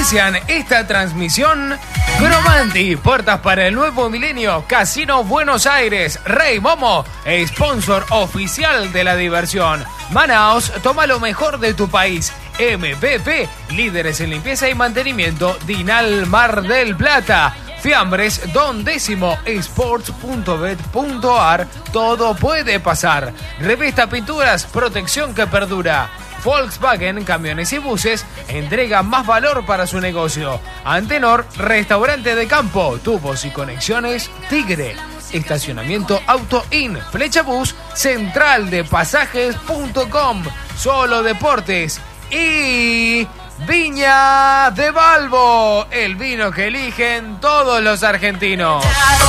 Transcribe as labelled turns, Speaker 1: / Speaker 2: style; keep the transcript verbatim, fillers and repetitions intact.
Speaker 1: Auspician esta transmisión Cromanti, puertas para el nuevo milenio, Casino Buenos Aires, Rey Momo, sponsor oficial de la diversión. Manaos, toma lo mejor de tu país. M P P, líderes en limpieza y mantenimiento, Dinal Mar del Plata. Fiambres, Don Décimo, sports punto bet punto ar, todo puede pasar. Revista Pinturas, protección que perdura. Volkswagen, camiones y buses, entrega más valor para su negocio. Antenor, restaurante de campo, tubos y conexiones, Tigre. Estacionamiento Auto In, Flecha Bus, central de pasajes punto com, Solo Deportes y Viña de Balbo, el vino que eligen todos los argentinos.